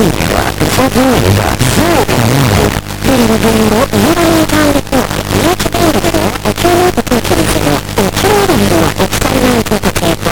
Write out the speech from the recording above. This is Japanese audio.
ては嘘通りがそうと思う。電路分を2番に変えると、利益電路ではお経を得意するけど、お経レベルは使えないことで、